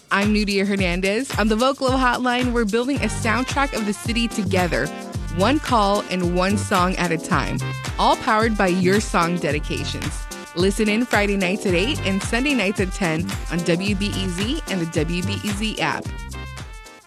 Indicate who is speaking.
Speaker 1: I'm Nudia Hernandez. On the Vocalo Hotline, we're building a soundtrack of the city together, one call and one song at a time, all powered by your song dedications. Listen in Friday nights at 8 and Sunday nights at 10 on WBEZ and the WBEZ app.